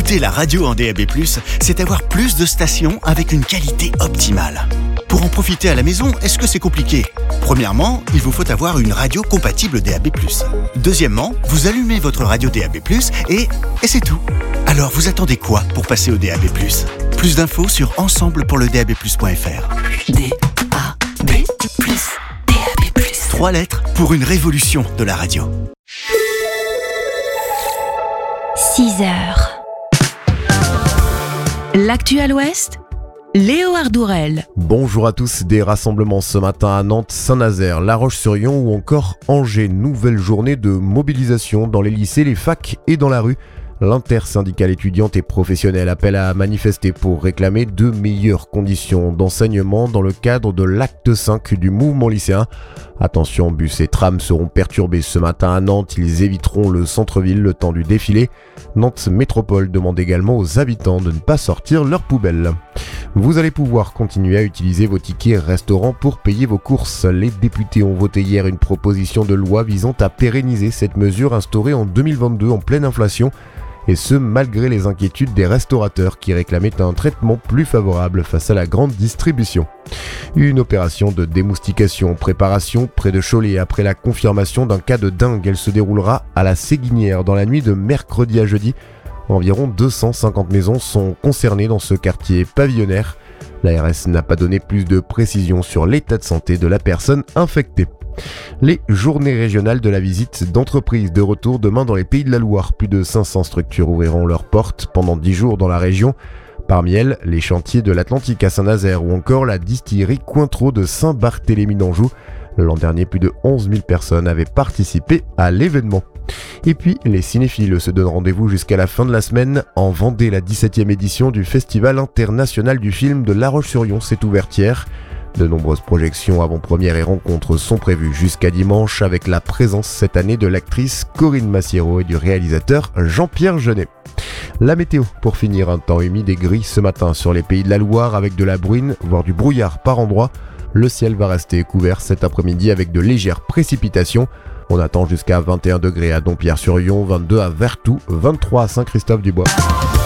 Écouter la radio en DAB+, c'est avoir plus de stations avec une qualité optimale. Pour en profiter à la maison, est-ce que c'est compliqué ? Premièrement, il vous faut avoir une radio compatible DAB+. Deuxièmement, vous allumez votre radio DAB+, et c'est tout. Alors vous attendez quoi pour passer au DAB+? Plus d'infos sur ensemblepourledab+.fr. DAB+. 3 lettres pour une révolution de la radio. 6 heures. L'actu à l'Ouest, Léo Ardourel. Bonjour à tous, des rassemblements ce matin à Nantes, Saint-Nazaire, La Roche-sur-Yon ou encore Angers. Nouvelle journée de mobilisation dans les lycées, les facs et dans la rue. L'intersyndicale étudiante et professionnelle appelle à manifester pour réclamer de meilleures conditions d'enseignement dans le cadre de l'acte 5 du mouvement lycéen. Attention, bus et trams seront perturbés ce matin à Nantes. Ils éviteront le centre-ville le temps du défilé. Nantes Métropole demande également aux habitants de ne pas sortir leurs poubelles. Vous allez pouvoir continuer à utiliser vos tickets restaurants pour payer vos courses. Les députés ont voté hier une proposition de loi visant à pérenniser cette mesure instaurée en 2022 en pleine inflation. Et ce, malgré les inquiétudes des restaurateurs qui réclamaient un traitement plus favorable face à la grande distribution. Une opération de démoustication en préparation près de Cholet après la confirmation d'un cas de dengue. Elle se déroulera à la Séguinière dans la nuit de mercredi à jeudi. Environ 250 maisons sont concernées dans ce quartier pavillonnaire. L'ARS n'a pas donné plus de précisions sur l'état de santé de la personne infectée. Les journées régionales de la visite d'entreprise de retour demain dans les Pays de la Loire. Plus de 500 structures ouvriront leurs portes pendant 10 jours dans la région. Parmi elles, les chantiers de l'Atlantique à Saint-Nazaire ou encore la distillerie Cointreau de Saint-Barthélemy d'Anjou. L'an dernier, plus de 11 000 personnes avaient participé à l'événement. Et puis, les cinéphiles se donnent rendez-vous jusqu'à la fin de la semaine. En Vendée, la 17e édition du Festival international du film de La Roche-sur-Yon s'est ouverte hier. De nombreuses projections avant-premières et rencontres sont prévues jusqu'à dimanche avec la présence cette année de l'actrice Corinne Massiero et du réalisateur Jean-Pierre Jeunet. La météo, pour finir, un temps humide et gris ce matin sur les Pays de la Loire avec de la bruine, voire du brouillard par endroits. Le ciel va rester couvert cet après-midi avec de légères précipitations. On attend jusqu'à 21 degrés à Dompierre-sur-Yon, 22 à Vertou, 23 à Saint-Christophe-du-Bois.